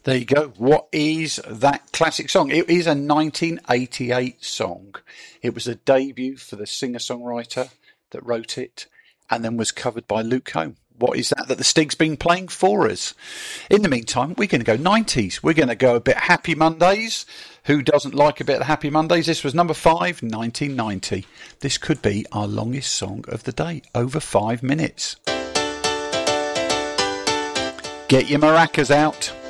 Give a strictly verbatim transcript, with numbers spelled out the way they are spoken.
There you go. What is that classic song? It is a nineteen eighty-eight song. It was a debut for the singer-songwriter that wrote it and then was covered by Luke Combs. What is that that the Stig's been playing for us? In the meantime, we're going to go nineties. We're going to go a bit Happy Mondays. Who doesn't like a bit of Happy Mondays? This was number five, nineteen ninety. This could be our longest song of the day, over five minutes. Get your maracas out.